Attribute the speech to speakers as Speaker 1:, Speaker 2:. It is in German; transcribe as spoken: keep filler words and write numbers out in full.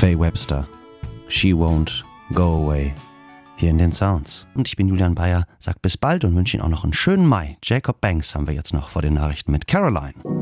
Speaker 1: Faye Webster, She Won't Go Away, hier in den Sounds. Und ich bin Julian Bayer, sag bis bald und wünsche Ihnen auch noch einen schönen Mai. Jacob Banks haben wir jetzt noch vor den Nachrichten mit Caroline.